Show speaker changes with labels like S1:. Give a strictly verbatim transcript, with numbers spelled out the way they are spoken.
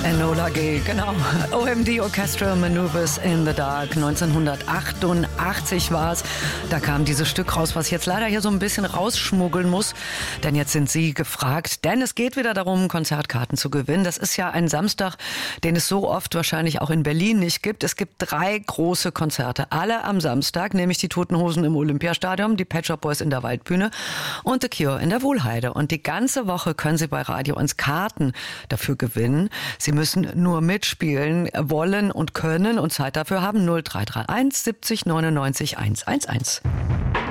S1: Enola Gay, genau. O M D Orchestral Maneuvers in the Dark. neunzehnhundertachtundachtzig war es. Da kam dieses Stück raus, was ich jetzt leider hier so ein bisschen rausschmuggeln muss. Denn jetzt sind Sie gefragt. Denn es geht wieder darum, Konzertkarten zu gewinnen. Das ist ja ein Samstag, den es so oft wahrscheinlich auch in Berlin nicht gibt. Es gibt drei große Konzerte. Alle am Samstag, nämlich die Toten Hosen im Olympiastadion, die Pet Shop Boys in der Waldbühne und The Cure in der Wohlheide. Und die ganze Woche können Sie bei Radio eins Karten dafür gewinnen. Sie müssen nur mitspielen wollen und können und Zeit dafür haben. null drei drei eins siebzig neunundneunzig hundertunelf.